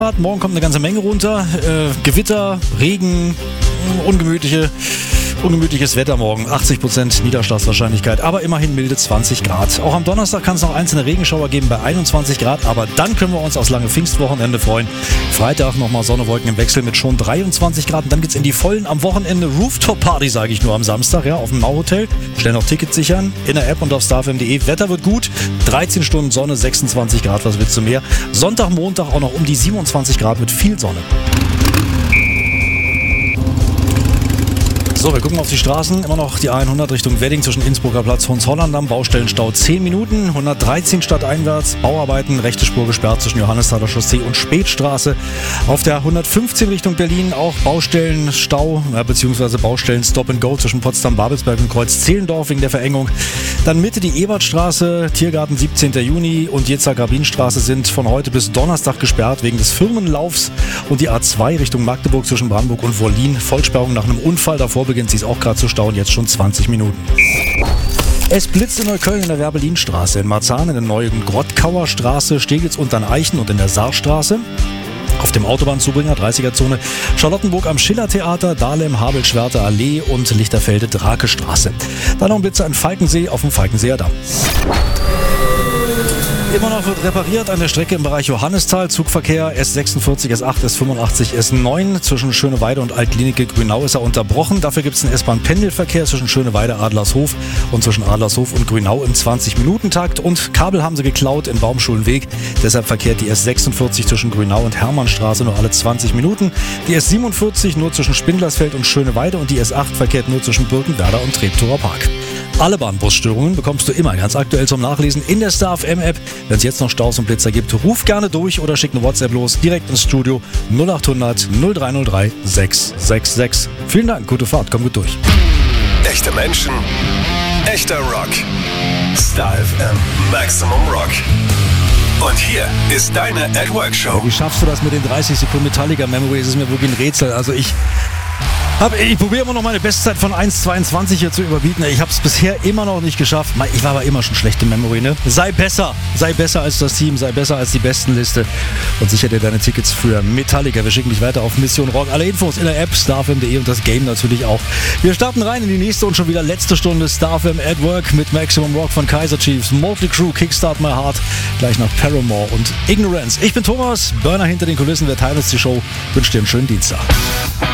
Morgen kommt eine ganze Menge runter. Gewitter, Regen, ungemütliches Wetter morgen. 80% Niederschlagswahrscheinlichkeit, aber immerhin milde 20 Grad. Auch am Donnerstag kann es noch einzelne Regenschauer geben bei 21 Grad, aber dann können wir uns aufs lange Pfingstwochenende freuen. Freitag nochmal Sonne, Wolken im Wechsel mit schon 23 Grad. Und dann geht's in die Vollen am Wochenende. Rooftop-Party, sage ich nur, am Samstag, ja, auf dem Nauhotel. Schnell noch Tickets sichern, in der App und auf starfm.de. Wetter wird gut, 13 Stunden Sonne, 26 Grad, was willst du mehr? Sonntag, Montag auch noch um die 27 Grad mit viel Sonne. So, wir gucken auf die Straßen. Immer noch die A100 Richtung Wedding zwischen Innsbrucker Platz, Hohenzollern am Baustellenstau 10 Minuten. 113 stadteinwärts, Bauarbeiten, rechte Spur gesperrt zwischen Johannesthaler Chaussee und Spätstraße. Auf der 115 Richtung Berlin auch Baustellenstau, beziehungsweise Baustellen-Stop-and-Go zwischen Potsdam-Babelsberg und Kreuz-Zehlendorf wegen der Verengung. Dann Mitte die Ebertstraße, Tiergarten 17. Juni und Jezer-Gabinstraße sind von heute bis Donnerstag gesperrt wegen des Firmenlaufs. Und die A2 Richtung Magdeburg zwischen Brandenburg und Wollin. Vollsperrung nach einem Unfall, davor beginnt sie auch gerade zu stauen, jetzt schon 20 Minuten. Es blitzt in Neukölln in der Werbelinstraße, in Marzahn in der neuen Grottkauer Straße, Steglitz unter den Eichen und in der Saarstraße. Auf dem Autobahnzubringer 30er-Zone Charlottenburg am Schillertheater, Dahlem, Habel-Schwerter Allee und Lichterfelde Drakestraße. Dann noch ein Blitzer in Falkensee auf dem Falkenseer Damm. Immer noch wird repariert an der Strecke im Bereich Johannisthal. Zugverkehr S46, S8, S85, S9. Zwischen Schöneweide und Altklinike Grünau ist er unterbrochen. Dafür gibt es einen S-Bahn-Pendelverkehr zwischen Schöneweide, Adlershof und zwischen Adlershof und Grünau im 20-Minuten-Takt. Und Kabel haben sie geklaut in Baumschulenweg. Deshalb verkehrt die S46 zwischen Grünau und Hermannstraße nur alle 20 Minuten. Die S47 nur zwischen Spindlersfeld und Schöneweide und die S8 verkehrt nur zwischen Birkenwerder und Treptower Park. Alle Bahnbusstörungen bekommst du immer ganz aktuell zum Nachlesen in der StarFM-App. Wenn es jetzt noch Staus und Blitzer gibt, ruf gerne durch oder schick eine WhatsApp los, direkt ins Studio 0800 0303 666. Vielen Dank, gute Fahrt, komm gut durch. Echte Menschen, echter Rock. StarFM Maximum Rock. Und hier ist deine At Work Show. Wie schaffst du das mit den 30 Sekunden Metallica Memory? Es ist mir wirklich ein Rätsel. Also ich probiere immer noch meine Bestzeit von 1,22 hier zu überbieten. Ich habe es bisher immer noch nicht geschafft. Ich war aber immer schon schlecht in Memory, ne? Sei besser als das Team, sei besser als die Bestenliste und sicher dir deine Tickets für Metallica. Wir schicken dich weiter auf Mission Rock. Alle Infos in der App, starfm.de und das Game natürlich auch. Wir starten rein in die nächste und schon wieder letzte Stunde StarFM at Work mit Maximum Rock von Kaiser Chiefs, Motley Crue, Kickstart My Heart, gleich nach Paramore und Ignorance. Ich bin Thomas, Burner hinter den Kulissen, wer teilt uns die Show, wünscht dir einen schönen Dienstag.